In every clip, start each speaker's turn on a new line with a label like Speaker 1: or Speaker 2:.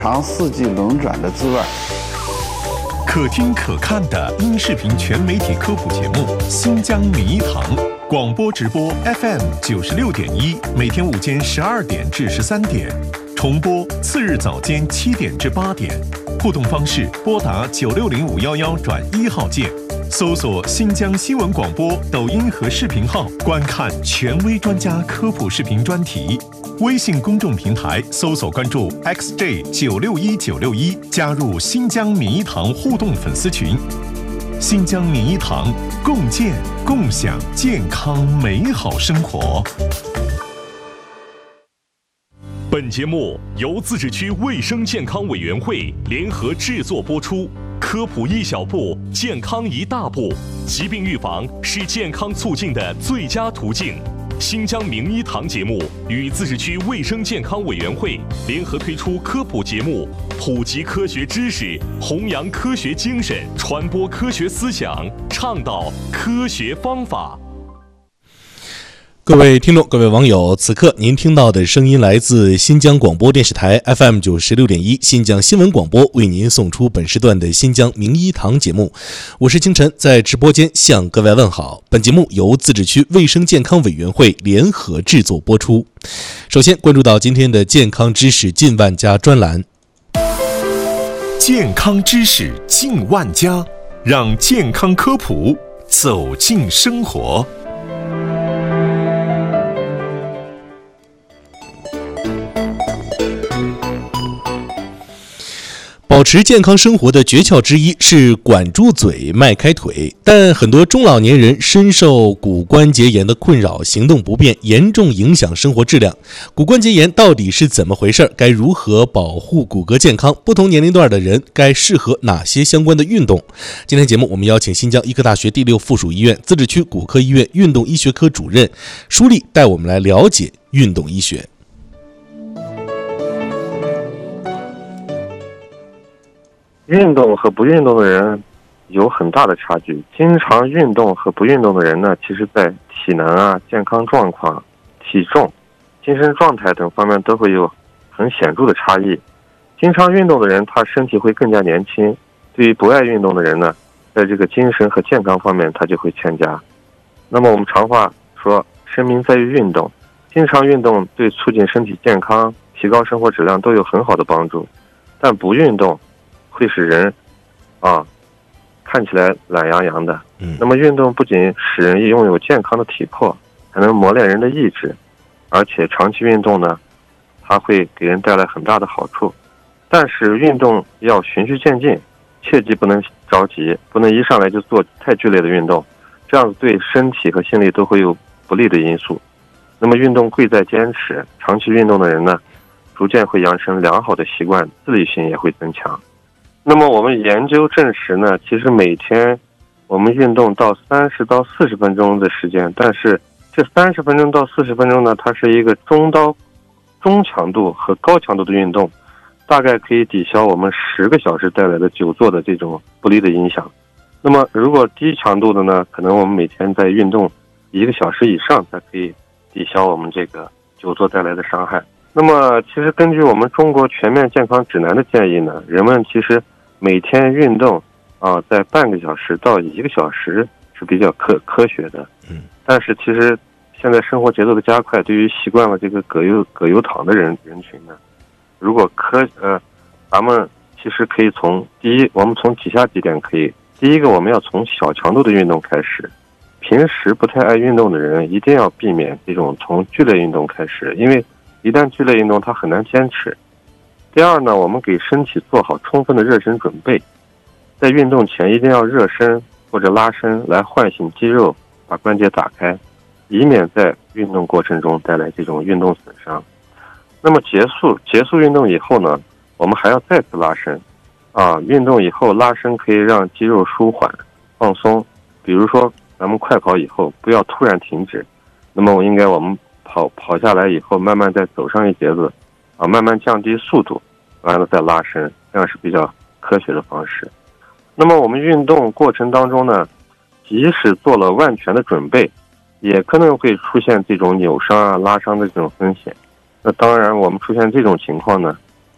Speaker 1: 长四季轮转的滋味。
Speaker 2: 可听可看的音视频全媒体科普节目《新疆名医堂》，广播直播 FM 96.1，每天午间12点至13点，重播次日早间7点至8点。互动方式：拨打960511转1号键，搜索新疆新闻广播抖音和视频号，观看权威专家科普视频专题。微信公众平台搜索关注 XJ961961，加入新疆名医堂互动粉丝群。新疆名医堂，共建共享健康美好生活。
Speaker 3: 本节目由自治区卫生健康委员会联合制作播出。科普一小步，健康一大步。疾病预防是健康促进的最佳途径。新疆名医堂节目与自治区卫生健康委员会联合推出科普节目，普及科学知识，弘扬科学精神，传播科学思想，倡导科学方法。
Speaker 4: 各位听众，各位网友，此刻您听到的声音来自新疆广播电视台 FM 96.1新疆新闻广播，为您送出本时段的新疆名医堂节目。我是清晨，在直播间向各位问好。本节目由自治区卫生健康委员会联合制作播出。首先关注到今天的健康知识近万家专栏。
Speaker 2: 健康知识近万家，让健康科普走进生活。
Speaker 4: 保持健康生活的诀窍之一是管住嘴，迈开腿。但很多中老年人深受骨关节炎的困扰，行动不便，严重影响生活质量。骨关节炎到底是怎么回事？该如何保护骨骼健康？不同年龄段的人该适合哪些相关的运动？今天节目我们邀请新疆医科大学第6附属医院自治区骨科医院运动医学科主任舒丽带我们来了解运动医学。
Speaker 5: 运动和不运动的人有很大的差距。经常运动和不运动的人呢，其实在体能啊、健康状况、体重、精神状态等方面都会有很显著的差异。经常运动的人，他身体会更加年轻；对于不爱运动的人呢，在这个精神和健康方面他就会欠佳。那么我们常话说，生命在于运动，经常运动对促进身体健康、提高生活质量都有很好的帮助，但不运动会使人看起来懒洋洋的。那么运动不仅使人拥有健康的体魄，还能磨练人的意志，而且长期运动呢，它会给人带来很大的好处。但是运动要循序渐进，切记不能着急，不能一上来就做太剧烈的运动，这样子对身体和心理都会有不利的因素。那么运动贵在坚持，长期运动的人呢，逐渐会养成良好的习惯，自律性也会增强。那么我们研究证实呢，其实每天我们运动到30到40分钟的时间，但是这30分钟到40分钟呢，它是一个中强度和高强度的运动，大概可以抵消我们10个小时带来的久坐的这种不利的影响。那么如果低强度的呢，可能我们每天在运动1个小时以上才可以抵消我们这个久坐带来的伤害。那么其实根据我们中国全面健康指南的建议呢，人们其实每天运动在半个小时到1个小时是比较科学的。但是其实现在生活节奏的加快，对于习惯了这个葛优躺的人群呢，如果咱们其实可以我们从以下几点可以。第一个，我们要从小强度的运动开始。平时不太爱运动的人一定要避免这种从剧烈运动开始，因为一旦剧烈运动它很难坚持。第二呢，我们给身体做好充分的热身准备，在运动前一定要热身或者拉伸来唤醒肌肉，把关节打开，以免在运动过程中带来这种运动损伤。那么结束运动以后呢，我们还要再次拉伸运动以后拉伸可以让肌肉舒缓放松。比如说咱们快跑以后不要突然停止，那么我们跑下来以后慢慢再走上一节子慢慢降低速度，完了再拉伸，这样是比较科学的方式。那么我们运动过程当中呢，即使做了万全的准备，也可能会出现这种扭伤拉伤的这种风险。那当然我们出现这种情况呢，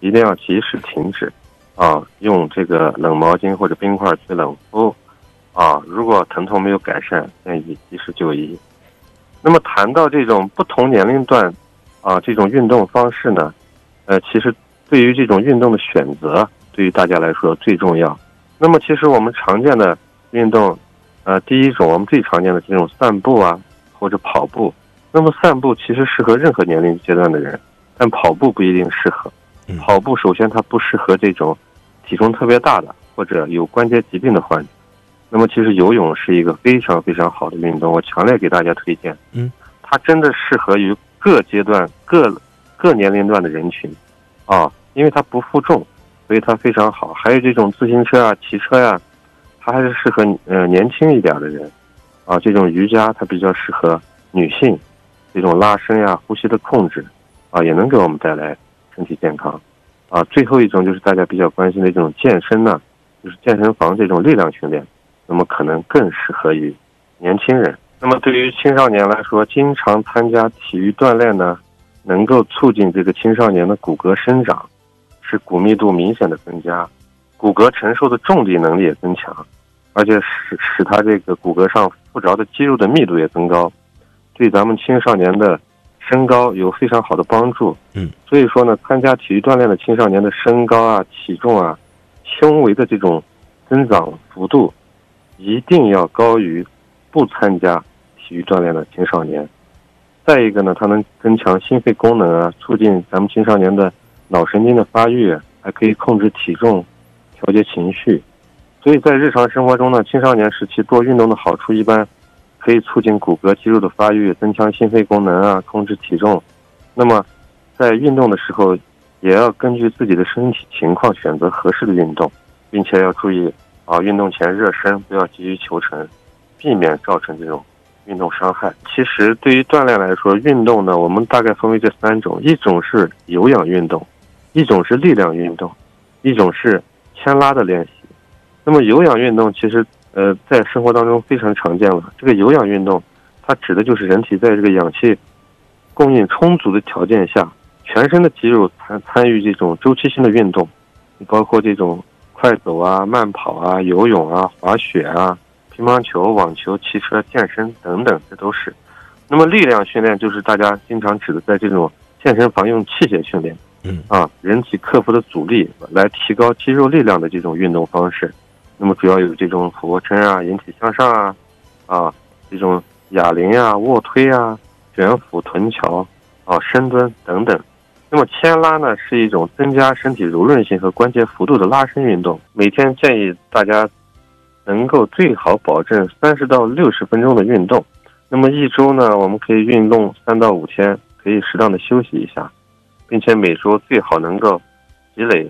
Speaker 5: 一定要及时停止，用这个冷毛巾或者冰块去冷敷，如果疼痛没有改善，建议及时就医。那么谈到这种不同年龄段这种运动方式呢，其实对于这种运动的选择，对于大家来说最重要。那么其实我们常见的运动，第一种我们最常见的这种散步啊，或者跑步。那么散步其实适合任何年龄阶段的人，但跑步不一定适合。跑步首先它不适合这种体重特别大的或者有关节疾病的患者。那么其实游泳是一个非常非常好的运动，我强烈给大家推荐。它真的适合于各阶段各年龄段的人群因为它不负重，所以它非常好。还有这种自行车啊、骑车呀，它还是适合年轻一点的人这种瑜伽它比较适合女性，这种拉伸呀、呼吸的控制也能给我们带来身体健康最后一种就是大家比较关心的这种健身呢，就是健身房这种力量训练，那么可能更适合于年轻人。那么对于青少年来说，经常参加体育锻炼呢，能够促进这个青少年的骨骼生长，使骨密度明显的增加，骨骼承受的重力能力也增强，而且使它这个骨骼上附着的肌肉的密度也增高，对咱们青少年的身高有非常好的帮助。所以说呢，参加体育锻炼的青少年的身高啊、体重啊、胸围的这种增长幅度，一定要高于不参加体育锻炼的青少年。再一个呢，它能增强心肺功能啊，促进咱们青少年的脑神经的发育，还可以控制体重、调节情绪。所以在日常生活中呢，青少年时期多运动的好处一般可以促进骨骼肌肉的发育，增强心肺功能啊，控制体重。那么在运动的时候，也要根据自己的身体情况选择合适的运动，并且要注意运动前热身，不要急于求成，避免造成这种运动伤害。其实对于锻炼来说，运动呢，我们大概分为这3种，一种是有氧运动，一种是力量运动，一种是牵拉的练习。那么有氧运动其实在生活当中非常常见了。这个有氧运动它指的就是人体在这个氧气供应充足的条件下，全身的肌肉参与这种周期性的运动，包括这种快走啊、慢跑啊、游泳啊、滑雪啊、乒乓球、网球、骑车、健身等等，这都是。那么力量训练就是大家经常指的在这种健身房用器械训练人体克服的阻力来提高肌肉力量的这种运动方式。那么主要有这种俯卧撑啊、引体向上这种哑铃啊、卧推啊、卷腹、臀桥深蹲等等。那么牵拉呢，是一种增加身体柔韧性和关节幅度的拉伸运动。每天建议大家能够最好保证30到60分钟的运动。那么一周呢，我们可以运动3到5天，可以适当的休息一下，并且每周最好能够积累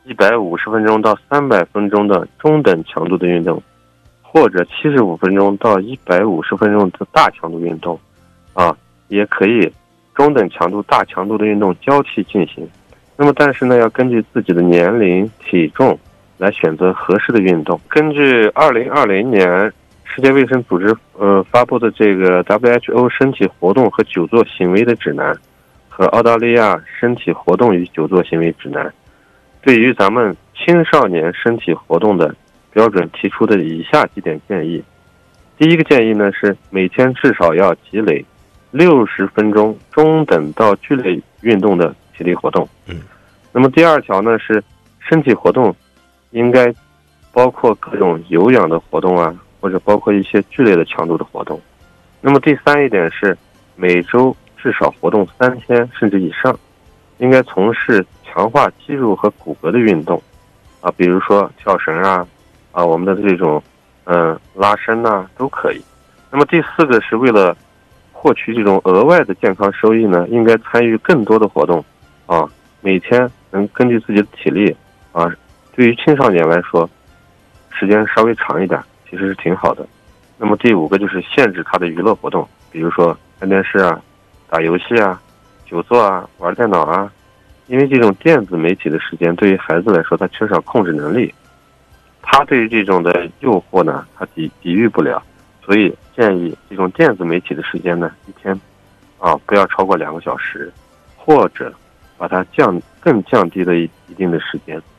Speaker 5: 150分钟到300分钟的中等强度的运动，或者75分钟到150分钟的大强度运动也可以中等强度、大强度的运动交替进行。那么但是呢，要根据自己的年龄、体重来选择合适的运动。根据2020年世界卫生组织发布的这个 WHO 身体活动和久坐行为的指南和澳大利亚身体活动与久坐行为指南，对于咱们青少年身体活动的标准提出的以下几点建议。第一个建议呢，是每天至少要积累60分钟中等到剧烈运动的体力活动。那么第二条呢，是身体活动应该包括各种有氧的活动或者包括一些剧烈的强度的活动。那么第三一点是每周至少活动3天甚至以上，应该从事强化肌肉和骨骼的运动比如说跳绳我们的这种拉伸都可以。那么第4个是为了获取这种额外的健康收益呢，应该参与更多的活动每天能根据自己的体力对于青少年来说时间稍微长一点其实是挺好的。那么第5个就是限制他的娱乐活动，比如说看电视打游戏久坐玩电脑因为这种电子媒体的时间对于孩子来说他缺少控制能力，他对于这种的诱惑呢他抵御不了，所以建议这种电子媒体的时间呢一天不要超过2个小时，或者把它更降低了一定的时间。